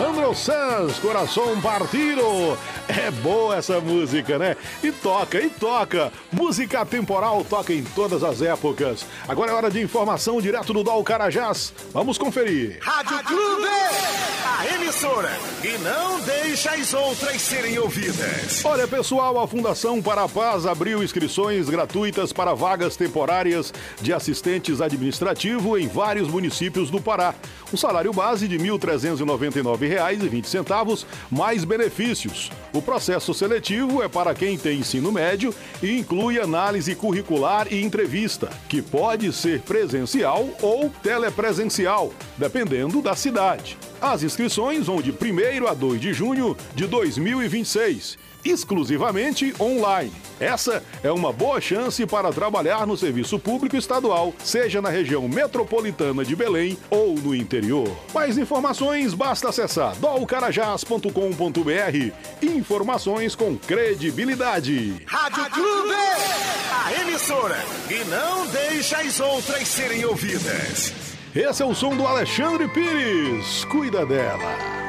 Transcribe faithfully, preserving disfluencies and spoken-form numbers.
Alejandro Sanz, Coração Partido. É boa essa música, né? E toca, e toca. Música atemporal toca em todas as épocas. Agora é hora de informação direto do Dal Carajás. Vamos conferir. Rádio Clube, a emissora que não deixa as outras serem ouvidas. Olha, pessoal, a Fundação para a Paz abriu inscrições gratuitas para vagas temporárias de assistentes administrativo em vários municípios do Pará. O salário base de mil trezentos e noventa e nove reais e vinte centavos, mais benefícios. O processo seletivo é para quem tem ensino médio e inclui análise curricular e entrevista, que pode ser presencial ou telepresencial, dependendo da cidade. As inscrições vão de primeiro a dois de junho de dois mil e vinte e seis, exclusivamente online. Essa é uma boa chance para trabalhar no serviço público estadual, seja na região metropolitana de Belém ou no interior. Mais informações, basta acessar dol carajás ponto com ponto br. Informações com credibilidade. Rádio Clube, a emissora que não deixa as outras serem ouvidas. Esse é o som do Alexandre Pires. Cuida dela.